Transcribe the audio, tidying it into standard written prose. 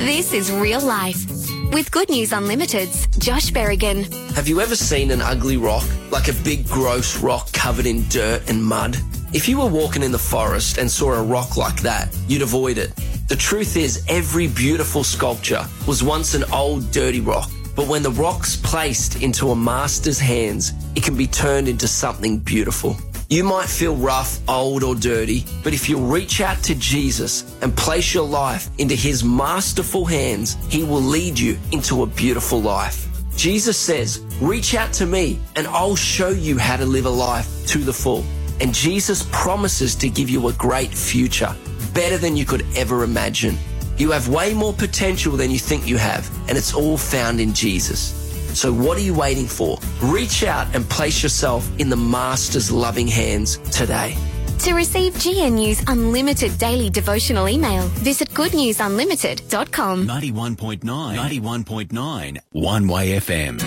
This is Real Life with Good News Unlimited's Josh Berrigan. Have you ever seen an ugly rock, like a big gross rock covered in dirt and mud? If you were walking in the forest and saw a rock like that, you'd avoid it. The truth is, every beautiful sculpture was once an old dirty rock, but when the rock's placed into a master's hands, it can be turned into something beautiful. You might feel rough, old or dirty, but if you reach out to Jesus and place your life into his masterful hands, he will lead you into a beautiful life. Jesus says, reach out to me and I'll show you how to live a life to the full. And Jesus promises to give you a great future, better than you could ever imagine. You have way more potential than you think you have, and it's all found in Jesus. So what are you waiting for? Reach out and place yourself in the Master's loving hands today. To receive GNU's unlimited daily devotional email, visit goodnewsunlimited.com. 91.9 One Way FM.